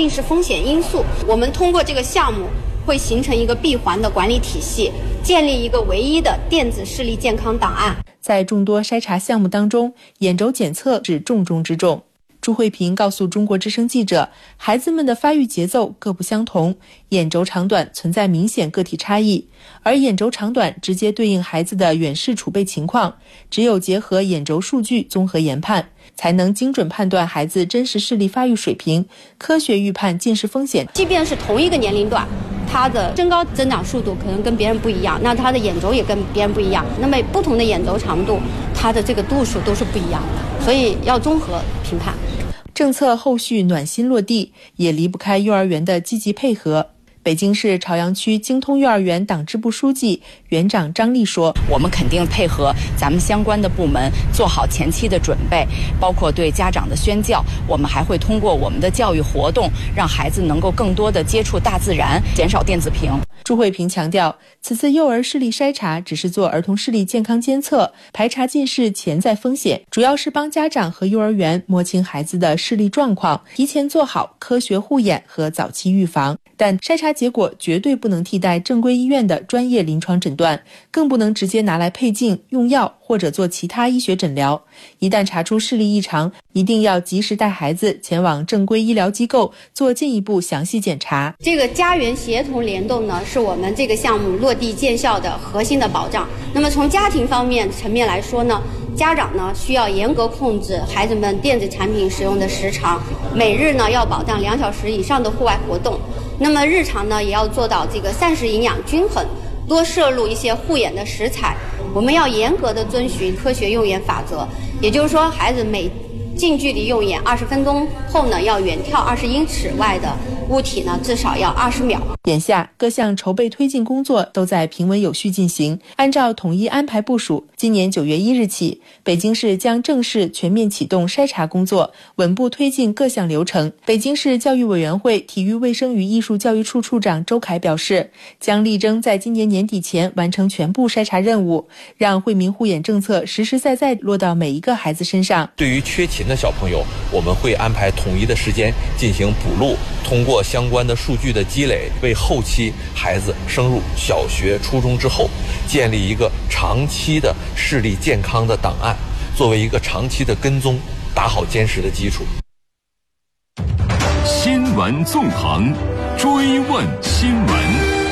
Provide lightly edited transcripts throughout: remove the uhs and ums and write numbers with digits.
近视风险因素。我们通过这个项目会形成一个闭环的管理体系，建立一个唯一的电子视力健康档案。 在众多筛查项目当中，眼轴检测是重中之重。朱慧萍告诉中国之声记者，孩子们的发育节奏各不相同，眼轴长短存在明显个体差异，而眼轴长短直接对应孩子的远视储备情况，只有结合眼轴数据综合研判，才能精准判断孩子真实视力发育水平，科学预判近视风险。 即便是同一个年龄段，他的身高增长速度可能跟别人不一样，那他的眼轴也跟别人不一样，那么不同的眼轴长度，它的这个度数都是不一样的，所以要综合评判。 政策后续暖心落地，也离不开幼儿园的积极配合。北京市朝阳区京通幼儿园党支部书记、园长张丽说：“ 我们肯定配合咱们相关的部门做好前期的准备，包括对家长的宣教。我们还会通过我们的教育活动，让孩子能够更多的接触大自然，减少电子屏。” 朱慧萍强调，此次幼儿视力筛查只是做儿童视力健康监测，排查近视潜在风险，主要是帮家长和幼儿园摸清孩子的视力状况，提前做好科学护眼和早期预防。但筛查结果绝对不能替代正规医院的专业临床诊断，更不能直接拿来配镜、用药或者做其他医学诊疗。一旦查出视力异常，一定要及时带孩子前往正规医疗机构做进一步详细检查。 这个家园协同联动呢，是我们这个项目落地见效的核心的保障。那么从家庭方面层面来说呢，家长呢需要严格控制孩子们电子产品使用的时长，每日呢要保障2小时以上的户外活动。那么日常呢也要做到这个膳食营养均衡，多摄入一些护眼的食材。我们要严格的遵循科学用眼法则，也就是说，孩子每近距离用眼20分钟后呢，要远眺20英尺外的物体呢，至少要20秒。 眼下各项筹备推进工作都在平稳有序进行，按照统一安排部署，今年9月1日起，北京市将正式全面启动筛查工作，稳步推进各项流程。北京市教育委员会体育卫生与艺术教育处处长周凯表示，将力争在今年年底前完成全部筛查任务，让惠民护眼政策实实在在落到每一个孩子身上。 对于缺勤的小朋友，我们会安排统一的时间进行补录，通过相关的数据的积累，为后期孩子升入小学、初中之后，建立一个长期的视力健康的档案，作为一个长期的跟踪，打好坚实的基础。 新闻纵横，追问新闻。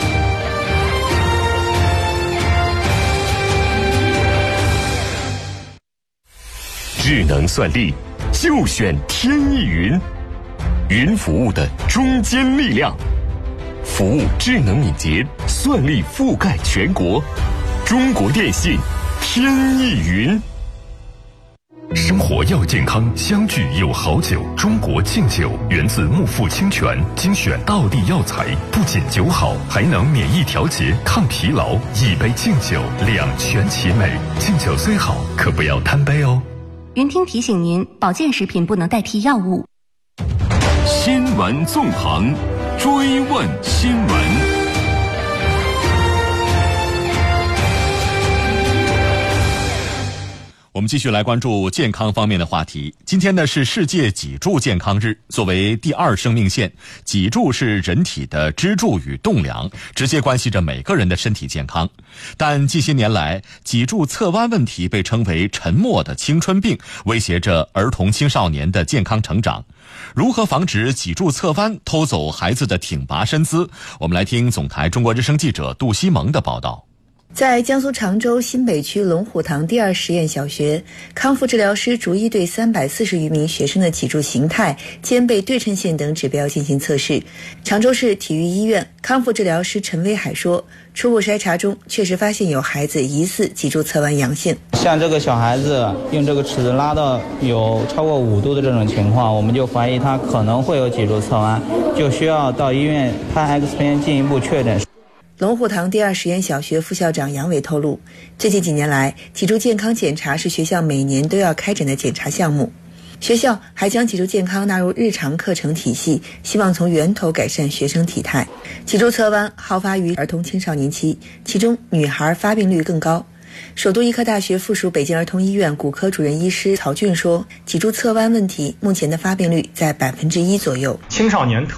智能算力就选天翼云，云服务的中坚力量，服务智能敏捷，算力覆盖全国。中国电信天翼云。生活要健康，相聚有好酒。中国敬酒源自木富清泉，精选道地药材，不仅酒好，还能免疫调节、抗疲劳。一杯敬酒，两全其美。敬酒虽好，可不要贪杯哦。 云听提醒您，保健食品不能代替药物。 新闻纵横，追问新闻。 我们继续来关注健康方面的话题。今天呢是世界脊柱健康日，作为第2生命线，脊柱是人体的支柱与栋梁，直接关系着每个人的身体健康。但近些年来，脊柱侧弯问题被称为沉默的青春病，威胁着儿童青少年的健康成长。如何防止脊柱侧弯偷走孩子的挺拔身姿？我们来听总台中国之声记者杜西蒙的报道。 在江苏常州新北区龙虎塘第2实验小学，康复治疗师逐一对340余名学生的脊柱形态、肩背对称线等指标进行测试。常州市体育医院康复治疗师陈威海说，初步筛查中确实发现有孩子疑似脊柱侧弯阳性。 像这个小孩子用这个尺子拉到有超过5度的这种情况，我们就怀疑他可能会有脊柱侧弯，就需要到医院拍 X 片进一步确诊。 龙虎塘第2实验小学副校长杨伟透露，最近几年来，脊柱健康检查是学校每年都要开展的检查项目。学校还将脊柱健康纳入日常课程体系，希望从源头改善学生体态。脊柱侧弯好发于儿童青少年期，其中女孩发病率更高。首都医科大学附属北京儿童医院骨科主任医师曹俊说，脊柱侧弯问题目前的发病率在1%左右。 青少年